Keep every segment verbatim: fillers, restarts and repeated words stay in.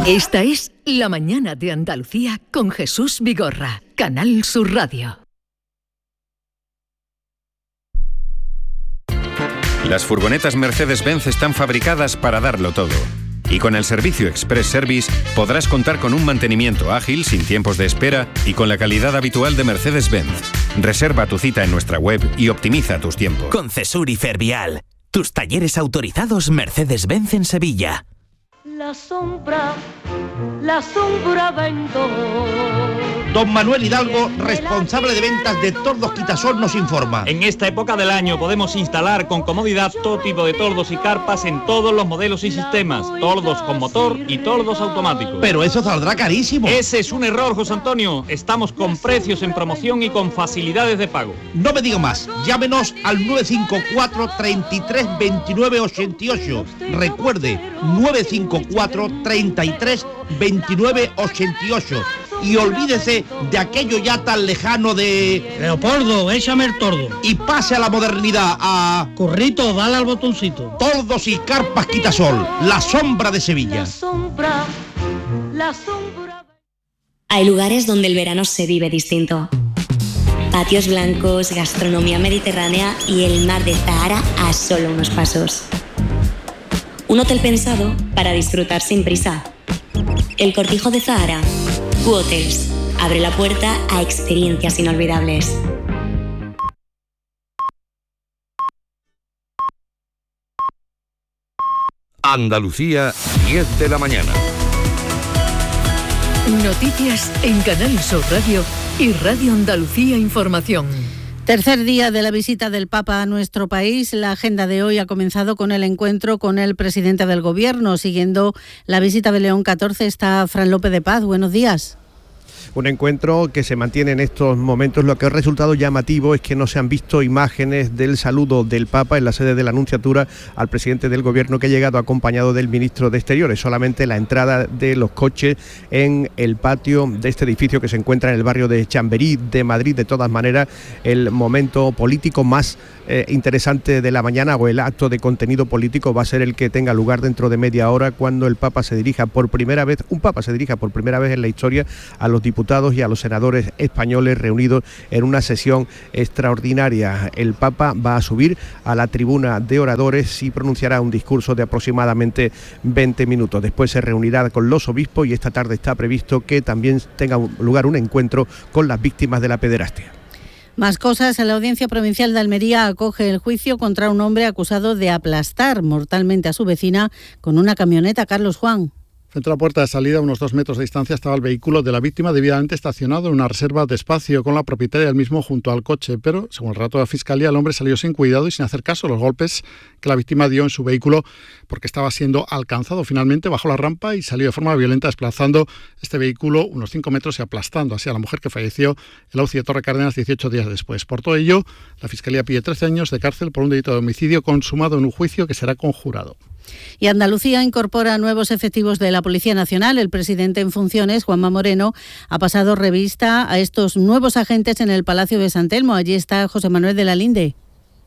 Esta es La Mañana de Andalucía con Jesús Vigorra, Canal Sur Radio. Las furgonetas Mercedes-Benz están fabricadas para darlo todo. Y con el servicio Express Service podrás contar con un mantenimiento ágil, sin tiempos de espera y con la calidad habitual de Mercedes-Benz. Reserva tu cita en nuestra web y optimiza tus tiempos. Con Cesur y Fervial, tus talleres autorizados Mercedes-Benz en Sevilla. La sombra, la sombra vendó. Don Manuel Hidalgo, responsable de ventas de Tordos Quitasol, nos informa. En esta época del año podemos instalar con comodidad todo tipo de tordos y carpas en todos los modelos y sistemas. Tordos con motor y tordos automáticos. Pero eso saldrá carísimo. Ese es un error, José Antonio. Estamos con precios en promoción y con facilidades de pago. No me digo más. Llámenos al nueve cinco cuatro, treinta y tres, veintinueve, ochenta y ocho. Recuerde, nueve cinco cuatro, treinta y tres, veintinueve, ochenta y ocho. Y olvídese de aquello ya tan lejano de... Leopoldo, échame el tordo. Y pase a la modernidad, a... Corrito, dale al botoncito. Tordos y carpas Quitasol, la sombra de Sevilla. La sombra, la sombra... Hay lugares donde el verano se vive distinto. Patios blancos, gastronomía mediterránea y el mar de Zahara a solo unos pasos. Un hotel pensado para disfrutar sin prisa. El Cortijo de Zahara. Q-Hotels. Abre la puerta a experiencias inolvidables. Andalucía, diez de la mañana. Noticias en Canal Sur Radio y Radio Andalucía Información. Tercer día de la visita del Papa a nuestro país. La agenda de hoy ha comenzado con el encuentro con el presidente del Gobierno. Siguiendo la visita de León catorce está Fran López de Paz. Buenos días. Un encuentro que se mantiene en estos momentos. Lo que ha resultado llamativo es que no se han visto imágenes del saludo del Papa en la sede de la Anunciatura al presidente del Gobierno, que ha llegado acompañado del ministro de Exteriores. Solamente la entrada de los coches en el patio de este edificio que se encuentra en el barrio de Chamberí de Madrid. De todas maneras, el momento político más eh, interesante de la mañana, o el acto de contenido político, va a ser el que tenga lugar dentro de media hora, cuando el Papa se dirija por primera vez, un Papa se dirija por primera vez en la historia a los diputados y a los senadores españoles reunidos en una sesión extraordinaria. El Papa va a subir a la tribuna de oradores y pronunciará un discurso de aproximadamente veinte minutos. Después se reunirá con los obispos y esta tarde está previsto que también tenga lugar un encuentro con las víctimas de la pederastia. Más cosas. La Audiencia Provincial de Almería acoge el juicio contra un hombre acusado de aplastar mortalmente a su vecina con una camioneta. Carlos Juan. Frente a la puerta de salida, a unos dos metros de distancia, estaba el vehículo de la víctima debidamente estacionado en una reserva de espacio, con la propietaria del mismo junto al coche. Pero, según el relato de la Fiscalía, el hombre salió sin cuidado y sin hacer caso a los golpes que la víctima dio en su vehículo, porque estaba siendo alcanzado. Finalmente bajó la rampa y salió de forma violenta, desplazando este vehículo unos cinco metros y aplastando así a la mujer, que falleció en la U C I de Torre Cárdenas dieciocho días después. Por todo ello, la Fiscalía pide trece años de cárcel por un delito de homicidio consumado en un juicio que será conjurado. Y Andalucía incorpora nuevos efectivos de la Policía Nacional. El presidente en funciones, Juanma Moreno, ha pasado revista a estos nuevos agentes en el Palacio de San Telmo. Allí está José Manuel de la Linde.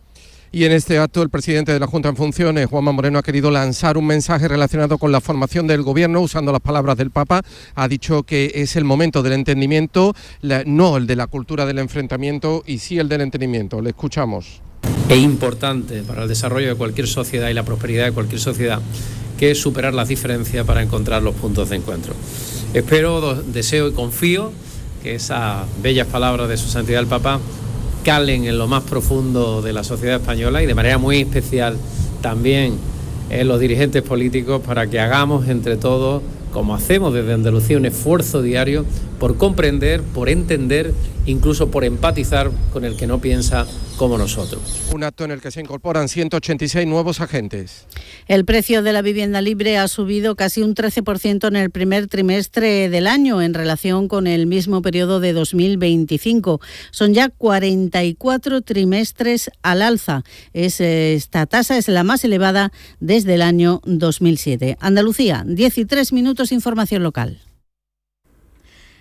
Y en este acto el presidente de la Junta en funciones, Juanma Moreno, ha querido lanzar un mensaje relacionado con la formación del Gobierno, usando las palabras del Papa. Ha dicho que es el momento del entendimiento, la, no el de la cultura del enfrentamiento, y sí el del entendimiento. Le escuchamos. Es importante para el desarrollo de cualquier sociedad y la prosperidad de cualquier sociedad que es superar las diferencias para encontrar los puntos de encuentro. Espero, deseo y confío que esas bellas palabras de su santidad el Papa calen en lo más profundo de la sociedad española y de manera muy especial también en los dirigentes políticos, para que hagamos entre todos, como hacemos desde Andalucía, un esfuerzo diario por comprender, por entender, incluso por empatizar con el que no piensa como nosotros. Un acto en el que se incorporan ciento ochenta y seis nuevos agentes. El precio de la vivienda libre ha subido casi un trece por ciento en el primer trimestre del año en relación con el mismo periodo de dos mil veinticinco. Son ya cuarenta y cuatro trimestres al alza. Es, esta tasa es la más elevada desde el año dos mil siete. Andalucía, diez y tres minutos, información local.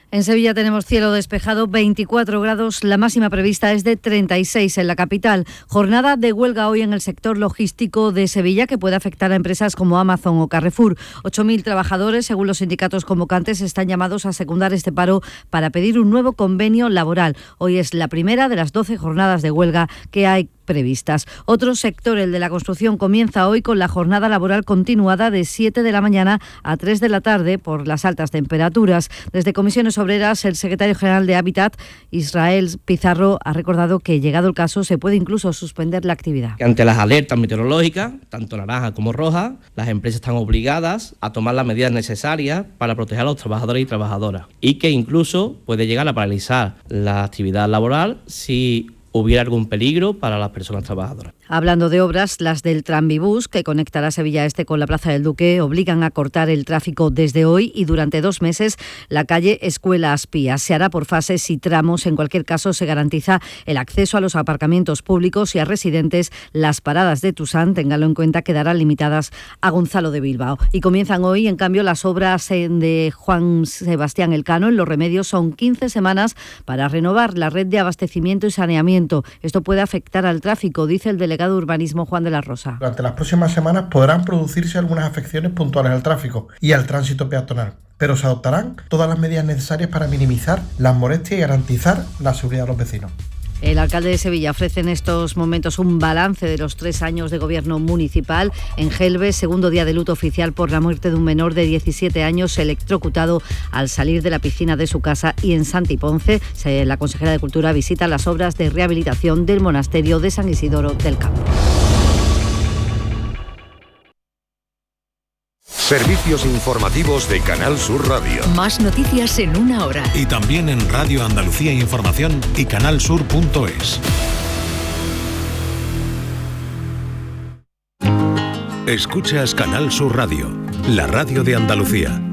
En Sevilla tenemos cielo despejado, veinticuatro grados, la máxima prevista es de treinta y seis en la capital. Jornada de huelga hoy en el sector logístico de Sevilla que puede afectar a empresas como Amazon o Carrefour. ocho mil trabajadores, según los sindicatos convocantes, están llamados a secundar este paro para pedir un nuevo convenio laboral. Hoy es la primera de las doce jornadas de huelga que hay previstas. Otro sector, el de la construcción, comienza hoy con la jornada laboral continuada de siete de la mañana a tres de la tarde por las altas temperaturas. Desde Comisiones Obreras, el secretario general de Hábitat, Israel Pizarro, ha recordado que, llegado el caso, se puede incluso suspender la actividad. Ante las alertas meteorológicas, tanto naranja como roja, las empresas están obligadas a tomar las medidas necesarias para proteger a los trabajadores y trabajadoras, y que incluso puede llegar a paralizar la actividad laboral si hubiera algún peligro para las personas trabajadoras. Hablando de obras, las del Tranvibús, que conectará Sevilla Este con la Plaza del Duque, obligan a cortar el tráfico desde hoy y durante dos meses la calle Escuela Aspía. Se hará por fases y tramos. En cualquier caso, se garantiza el acceso a los aparcamientos públicos y a residentes. Las paradas de Tusán, ténganlo en cuenta, quedarán limitadas a Gonzalo de Bilbao. Y comienzan hoy, en cambio, las obras de Juan Sebastián Elcano. En Los Remedios son quince semanas para renovar la red de abastecimiento y saneamiento. Esto puede afectar al tráfico, dice el delegado de Urbanismo Juan de la Rosa. Durante las próximas semanas podrán producirse algunas afecciones puntuales al tráfico y al tránsito peatonal, pero se adoptarán todas las medidas necesarias para minimizar las molestias y garantizar la seguridad de los vecinos. El alcalde de Sevilla ofrece en estos momentos un balance de los tres años de gobierno municipal. En Gelbes, segundo día de luto oficial por la muerte de un menor de diecisiete años electrocutado al salir de la piscina de su casa. Y en Santiponce, la consejera de Cultura visita las obras de rehabilitación del monasterio de San Isidoro del Campo. Servicios informativos de Canal Sur Radio. Más noticias en una hora. Y también en Radio Andalucía Información y canalsur punto es. Escuchas Canal Sur Radio, la radio de Andalucía.